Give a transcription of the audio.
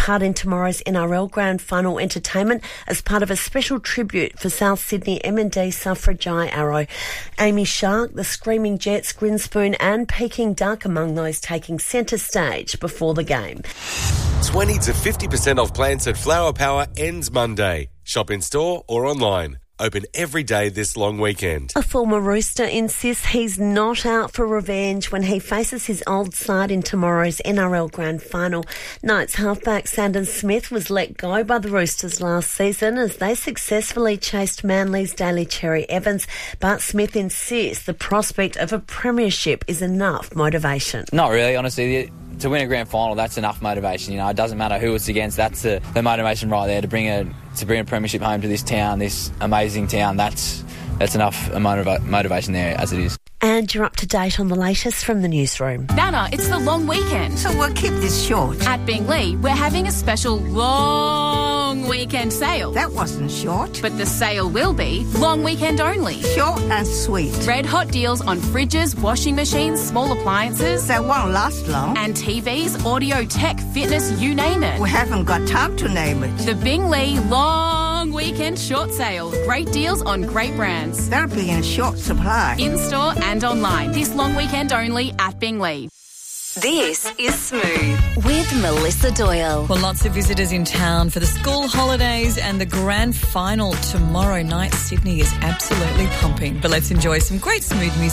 part in tomorrow's NRL Grand Final entertainment as part of a special tribute for South Sydney M&D suffragette Arrow. Amy Shark, the Screaming Jets, Grinspoon and Peking Duck among those taking centre stage before the game. 20 to 50% off plants at Flower Power ends Monday. Shop in store or online. Open every day this long weekend. A former Rooster insists he's not out for revenge when he faces his old side in tomorrow's NRL Grand Final. Knights halfback Sandon Smith was let go by the Roosters last season as they successfully chased Manly's Daly Cherry Evans, but Smith insists the prospect of a premiership is enough motivation. Not really, honestly. To win a grand final, that's enough motivation. You know, it doesn't matter who it's against. That's the motivation right there to bring a premiership home to this town, this amazing town. That's enough motivation there as it is. And you're up to date on the latest from the newsroom. Nana, it's the long weekend. So we'll keep this short. At Bingley, we're having a special long weekend sale. That wasn't short. But the sale will be long weekend only. Short and sweet. Red hot deals on fridges, washing machines, small appliances. That won't last long. And TVs, audio, tech, fitness, you name it. We haven't got time to name it. The Bingley Long Weekend Short Sale. Great deals on great brands. That'll be in short supply. In-store and online. This long weekend only at Bingley. This is Smooth with Melissa Doyle. Well, lots of visitors in town for the school holidays and the grand final tomorrow night. Sydney is absolutely pumping. But let's enjoy some great Smooth music.